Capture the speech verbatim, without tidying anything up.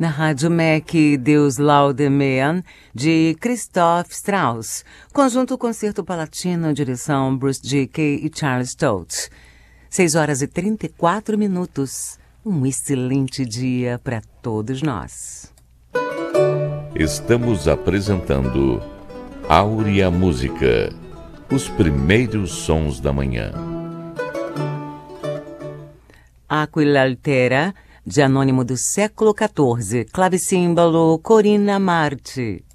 Na Rádio M E C, Deus Laude Meam, de Christoph Strauss, conjunto Concerto Palatino, direção Bruce G K e Charles Stott. seis horas e trinta e quatro minutos. Um excelente dia para todos nós. Estamos apresentando Áurea Música, os primeiros sons da manhã. Aquila Altera, de Anônimo do século quatorze, clavicímbalo Corina Marti.